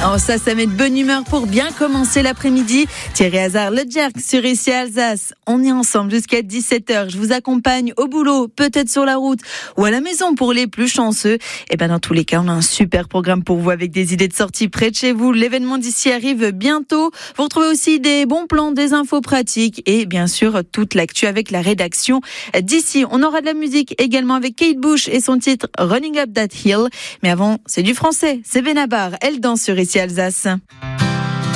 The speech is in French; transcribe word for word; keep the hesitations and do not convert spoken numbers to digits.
Oh, ça, ça met de bonne humeur pour bien commencer l'après-midi. Thierry Hazard, le Jerk sur ici Alsace. On est ensemble jusqu'à dix-sept heures. Je vous accompagne au boulot, peut-être sur la route ou à la maison pour les plus chanceux. Et ben, dans tous les cas, on a un super programme pour vous avec des idées de sortie près de chez vous. L'événement d'ici arrive bientôt. Vous retrouvez aussi des bons plans, des infos pratiques et bien sûr, toute l'actu avec la rédaction d'ici. On aura de la musique également avec Kate Bush et son titre Running Up That Hill. Mais avant, c'est du français. C'est Benabar. Elle danse sur ici Alsace.